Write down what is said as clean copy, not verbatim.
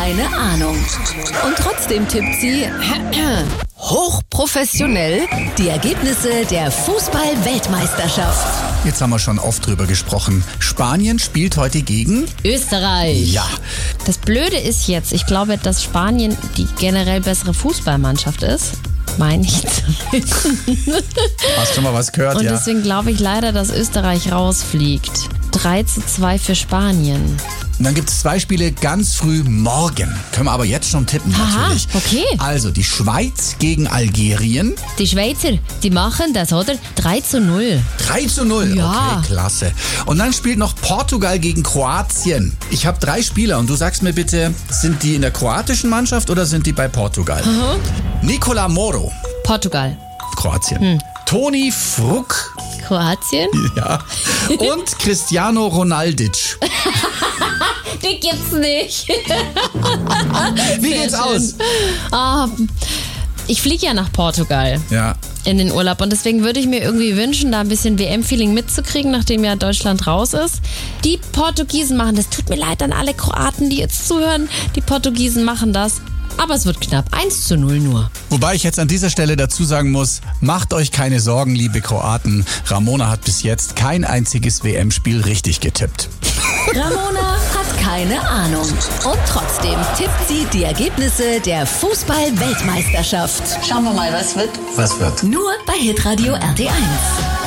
keine Ahnung. Und trotzdem tippt sie hochprofessionell die Ergebnisse der Fußball-Weltmeisterschaft. Jetzt haben wir schon oft drüber gesprochen. Spanien spielt heute gegen Österreich. Ja. Das Blöde ist jetzt, ich glaube, dass Spanien die generell bessere Fußballmannschaft ist. Meine ich zu wissen. Hast schon mal was gehört, Und ja? deswegen glaube ich leider, dass Österreich rausfliegt. 3:2 für Spanien. Und dann gibt es 2 Spiele ganz früh morgen. Können wir aber jetzt schon tippen, natürlich. Okay. Also die Schweiz gegen Algerien. Die Schweizer, die machen das, oder? 3:0. 3:0. Ja. Okay, klasse. Und dann spielt noch Portugal gegen Kroatien. Ich habe 3 Spieler und du sagst mir bitte, sind die in der kroatischen Mannschaft oder sind die bei Portugal? Nicola Moro, Portugal. Kroatien. Toni Fruck, Kroatien? ja. Und Cristiano Ronaldic. Die gibt's nicht. Wie geht's aus? Ich fliege ja nach Portugal Ja. in den Urlaub und deswegen würde ich mir irgendwie wünschen, da ein bisschen WM-Feeling mitzukriegen, nachdem ja Deutschland raus ist. Die Portugiesen machen das. Tut mir leid an alle Kroaten, die jetzt zuhören. Die Portugiesen machen das. Aber es wird knapp. 1:0 nur. Wobei ich jetzt an dieser Stelle dazu sagen muss, macht euch keine Sorgen, liebe Kroaten. Ramona hat bis jetzt kein einziges WM-Spiel richtig getippt. Ramona hat keine Ahnung. Und trotzdem tippt sie die Ergebnisse der Fußball-Weltmeisterschaft. Schauen wir mal, was wird? Was wird? Nur bei Hitradio RT1.